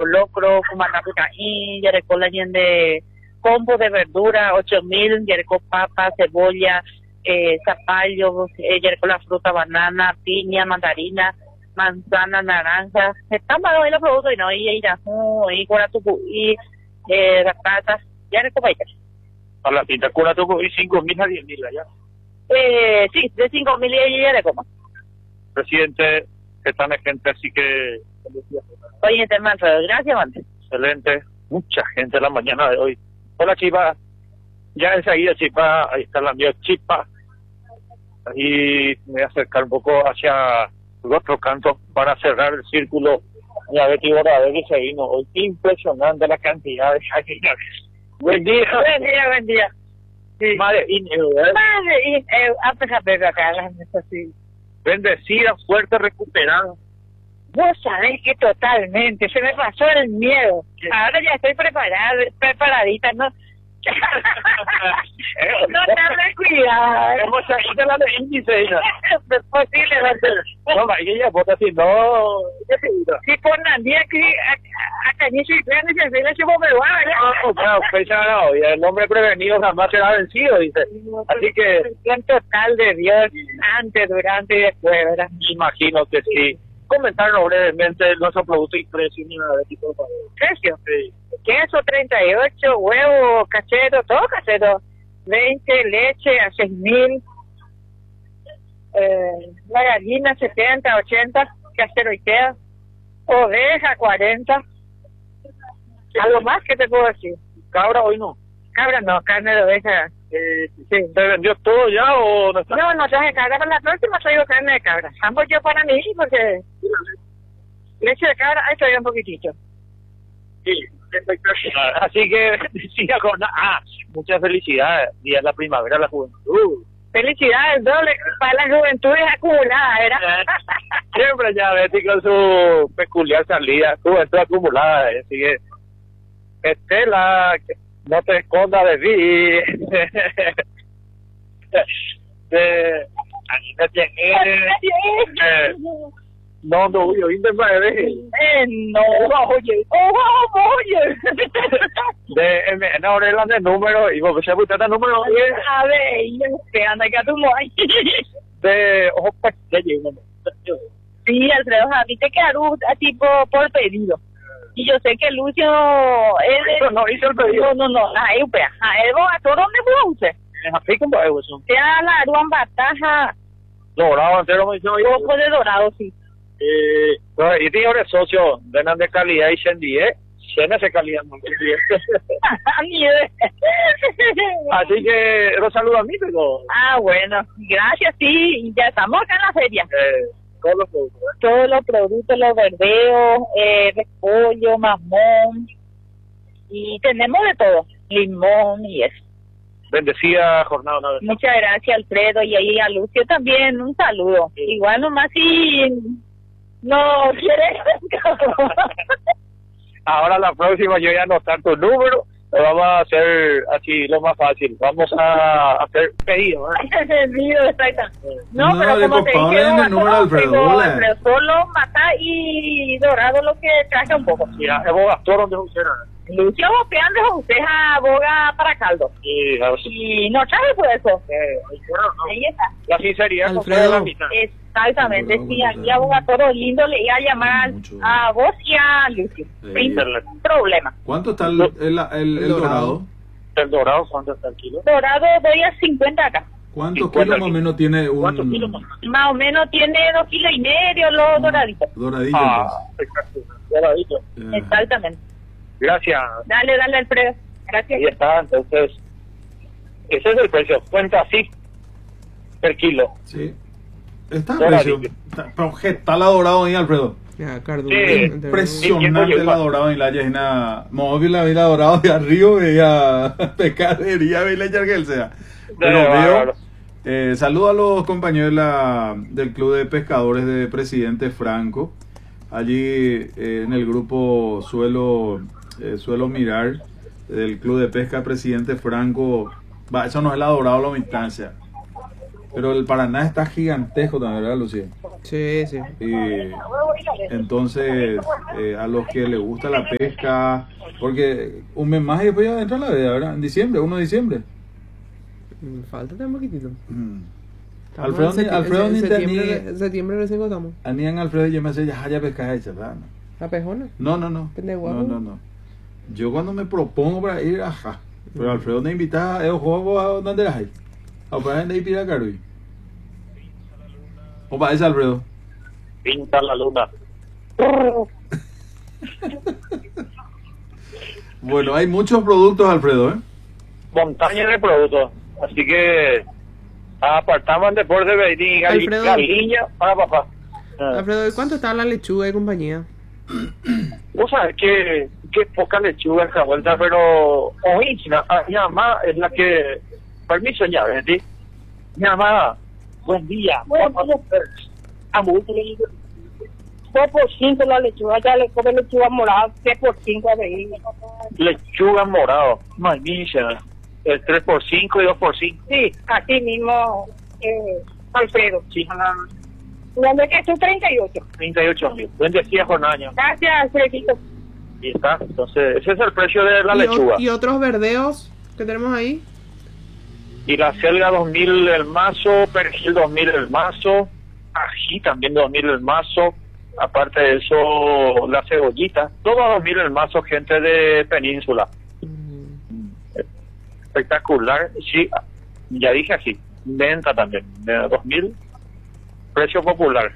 locro, Cumanaputaín, Yerecó la de combo de verdura, 8.000, Yerecó papa, cebolla, zapallo, Yerecó la fruta, banana, piña, mandarina, manzana, naranja. Están malos ahí los productos y no, y irajú, y Curatucu, y rapatas, Yerecó paita. A la pinta Curatucu y 5.000 a 10.000 allá. Sí, de 5.000 y Yerecó. Presidente, que están gente así que... Oye, Manfredo, gracias, Mante. Excelente, mucha gente en la mañana de hoy. Hola, Chipa. Ya enseguida, Chipa, ahí está la mía Chipa. Ahí me voy a acercar un poco hacia el otro canto para cerrar el círculo. Ya Betty Borrador y seguimos hoy. Impresionante la cantidad de gente. Buen día. Buen día, buen día. Sí. Madre Ineu, ¿eh? Madre Ineu, a pesar de acá, las necesito. Bendecida, fuerte, recuperada. Vos sabés que totalmente, se me pasó el miedo. ¿Qué? Ahora ya estoy preparadita, ¿no? No te cuidado. Hemos salido la de índice, hija. Posiblemente. No, ella vota así, no. Si por nadie aquí, acá ni siquiera ni se le llevó peruano. No, claro, pensaba, y el hombre prevenido jamás será vencido, dice. Así que... En total de Dios, antes, durante y después, ¿verdad? Imagino que sí. Comentarnos brevemente nuestro producto y precio. ¿Precio? Sí. Queso 38, huevo casero, todo casero. 20, leche a 6.000. La gallina 70, 80, casero IKEA. Oveja 40. ¿Algo más que te puedo decir? Cabra hoy no. Cabra no, carne de oveja. Sí. ¿Te vendió todo ya o no está? No traje cabra. Para la próxima traigo carne de cabra. Ambos yo para mí, porque leche de cabra, ahí traigo un poquitito. Sí, espectacular. Así que, decía con... muchas felicidades. Día de la primavera, la juventud. Felicidades, doble para la juventud acumulada, ¿verdad? Siempre ya Betty con su peculiar salida, juventud acumulada. Así que, Estela... No te escondas de mí. No, oye, de ahora de número, y vos se pusiste número, a ver, que anda que tu muy. De ojo, sí, Alfredo, a mí te quedaron así por pedido. Y yo sé que Lucio no hizo el pedido. No, ahí pues, a todo dónde fue usted. Así como eso. Ya la aruan bataja. Dorado entero me hizo. Poco de dorado, sí. Y tiene ahora socio, venan de calidad y sendie, llenas de calidad muy bien. Así que los saludo a mí, pero. Bueno, gracias, sí, ya estamos acá en la feria. Todos los productos. Todos los productos, los verdeos, repollo, mamón, y tenemos de todo, limón y eso. Bendecida jornada una vez. Muchas gracias, Alfredo, y ahí a Lucio también, un saludo. Sí. Igual nomás si no quieres. Ahora la próxima yo voy a anotar tu número. Lo vamos a hacer así lo más fácil. Vamos a hacer pedido, No, pero como te dije, Alfredo, solo mata y dorado lo que traje un poco. Ya, es Bogastor donde funciona. Lucio Bopeán de José aboga para caldo. Sí, y no traje por eso. Ahí está. La sinceridad Alfredo. La mitad. Exactamente, sí, aquí aboga todo lindo, le iba a llamar a vos y a Lucio. Sin problema. ¿Cuánto está el dorado? ¿El dorado cuánto está el kilo? Dorado doy a 50 acá. ¿Cuántos kilos más o menos tiene un...? ¿Cuántos kilos más o menos tiene 2,5 kilos los doraditos. Doraditos. Doradito. Exactamente. Gracias. Dale, Alfredo. Gracias. Ahí está, entonces, ese es el precio. Cuenta así, per kilo. Sí. Está el precio. Está la dorado ahí, Alfredo. Ya, Cardo, impresionante la dorada en la llena móvil, la dorada de arriba y a pescadería y la que sea. Pero veo, saludo a los compañeros del Club de Pescadores de Presidente Franco. Allí en el grupo suelo mirar del Club de Pesca Presidente Franco. Eso no es la dorada a la instancia. Pero el Paraná está gigantesco también, ¿verdad, Lucía? Sí, sí. Y entonces, a los que les gusta la pesca, porque un mes más y después ya entra la veda, ¿verdad? En diciembre, 1 de diciembre. Falta un poquitito. Alfredo ni septiembre recién contamos. Anían Alfredo y yo me decía, ya pescar hecha, ¿verdad? ¿La pejona? No. No. Yo cuando me propongo para ir, ajá. Pero Alfredo me invita a juego a donde eras ahí. A para ir a Caruy. ¿O para ese Alfredo? Pinta la luna. Bueno, hay muchos productos, Alfredo, ¿eh? Montaña de productos. Así que apartamos después de venir galiña para papá. Alfredo, ¿y cuánto está la lechuga de compañía? Vos sabés que poca lechuga esta vuelta, pero hoy mi mamá es la que... Permiso, ya, ¿sí? Mi mamá, buen día. Amor, 2x5 la lechuga, ya le come lechuga morada, 3x5 a ver. lechuga morado, magnífica. El 3x5 y 2x5. Sí, así mismo, Alfredo. Sí, ¿Dónde que tú 38? 38.000. Bendecida jornada. Gracias, Alfredito. Y está, entonces ese es el precio de la lechuga. ¿Y otros verdeos que tenemos ahí? Y la selga 2000 el mazo, perejil 2000 el mazo, ají también 2000 el mazo, aparte de eso la cebollita, todo 2000 el mazo, gente de Península. Espectacular, sí, ya dije así, venta también, de 2000, precio popular.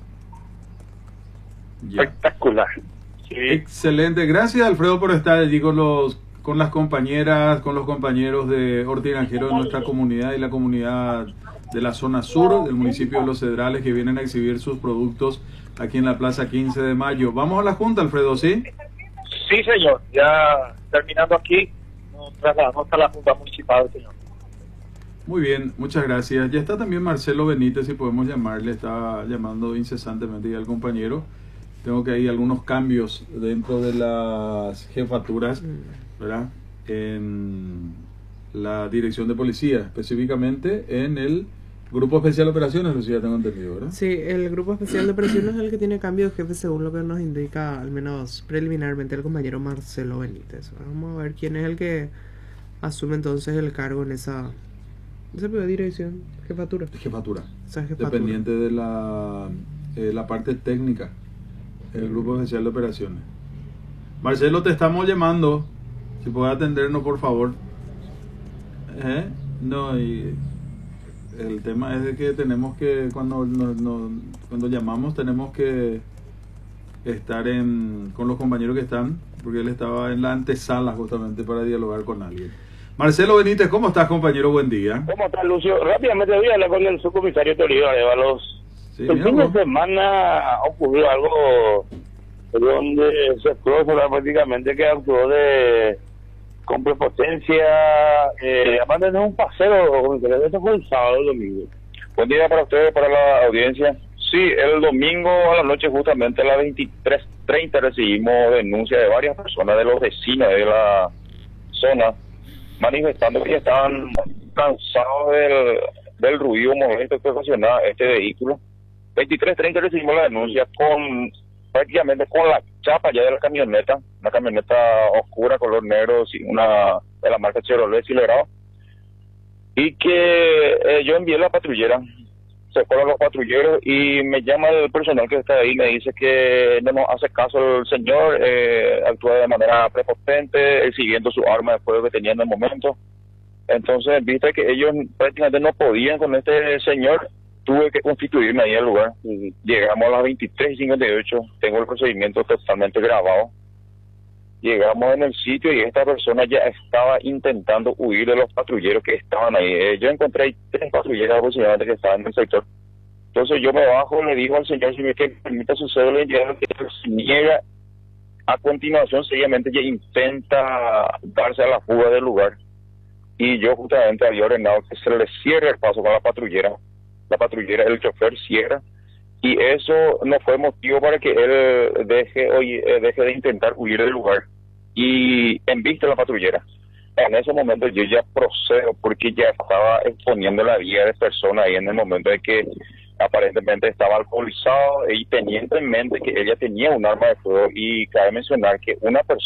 Ya. Espectacular. Sí. Excelente, gracias Alfredo por estar allí con las compañeras, con los compañeros de hortiranjeros de nuestra comunidad y la comunidad de la zona sur del municipio de Los Cedrales, que vienen a exhibir sus productos aquí en la Plaza 15 de Mayo. Vamos a la Junta, Alfredo, ¿sí? Sí, señor, ya terminando aquí, nos trasladamos hasta la Junta Municipal, señor. Muy bien, muchas gracias. Ya está también Marcelo Benítez, si podemos llamarle, está llamando incesantemente ya al compañero. Tengo que hay algunos cambios dentro de las jefaturas, ¿verdad? En la dirección de policía, específicamente en el Grupo Especial de Operaciones, Lucía, tengo entendido, ¿verdad? Sí, el Grupo Especial de Operaciones es el que tiene cambio de jefe, según lo que nos indica, al menos preliminarmente, el compañero Marcelo Benítez. Vamos a ver quién es el que asume entonces el cargo en esa dirección, jefatura. Esa jefatura. Dependiente de la parte técnica, el Grupo Especial de Operaciones. Marcelo, te estamos llamando. Si puede atendernos, por favor. No, y el tema es de que tenemos que, cuando llamamos, tenemos que estar con los compañeros que están, porque él estaba en la antesala justamente para dialogar con alguien. Marcelo Benítez, ¿cómo estás, compañero? Buen día. ¿Cómo estás, Lucio? Rápidamente voy a hablar con el subcomisario Toribio Arevalos. Sí, el fin de semana ocurrió algo donde se actuó prácticamente que actuó con prepotencia, aparte de un paseo, esto fue el sábado, el domingo. Buen día para ustedes, para la audiencia. Sí, el domingo a la noche, justamente a las 23:30, recibimos denuncias de varias personas, de los vecinos de la zona, manifestando que estaban cansados del ruido molesto que ocasionaba este vehículo. 23:30 recibimos la denuncia prácticamente con la chapa ya de la camioneta, una camioneta oscura, color negro, una de la marca Chevrolet Silverado, y que yo envié la patrullera. Se fueron los patrulleros y me llama el personal que está ahí, me dice que no nos hace caso el señor, actúa de manera prepotente, siguiendo su arma de fuego que tenía en el momento. Entonces, viste que ellos prácticamente no podían con este señor, tuve que constituirme ahí al lugar. Llegamos a las 23:58, tengo el procedimiento totalmente grabado. Llegamos en el sitio y esta persona ya estaba intentando huir de los patrulleros que estaban ahí. Yo encontré 3 patrulleros aproximadamente que estaban en el sector. Entonces yo me bajo, le digo al señor si me permite su cédula de identidad, que se niega. A continuación, seriamente ya intenta darse a la fuga del lugar. Y yo justamente había ordenado que se le cierre el paso con la patrullera. La patrullera, el chofer cierra. Y eso no fue motivo para que él deje de intentar huir del lugar. Y en vista de la patrullera, en ese momento yo ya procedo, porque ya estaba exponiendo la vida de personas ahí en el momento de que aparentemente estaba alcoholizado y teniendo en mente que ella tenía un arma de fuego. Y cabe mencionar que una persona